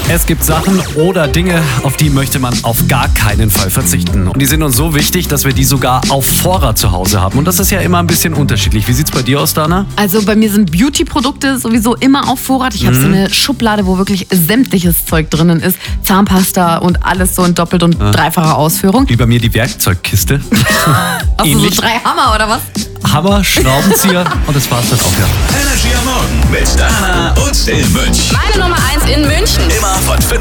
Es gibt Sachen oder Dinge, auf die möchte man auf gar keinen Fall verzichten. Und die sind uns so wichtig, dass wir die sogar auf Vorrat zu Hause haben. Und das ist ja immer ein bisschen unterschiedlich. Wie sieht's bei dir aus, Dana? Also bei mir sind Beauty-Produkte sowieso immer auf Vorrat. Ich habe so eine Schublade, wo wirklich sämtliches Zeug drinnen ist. Zahnpasta und alles so in doppelt- und dreifacher Ausführung. Wie bei mir die Werkzeugkiste. Hast du so 3 Hammer oder was? Hammer, Schraubenzieher und das war's dann auch, ja. Energy am Morgen mit Dana und den Mönch. Meine Nummer 1 in München. Immer von 5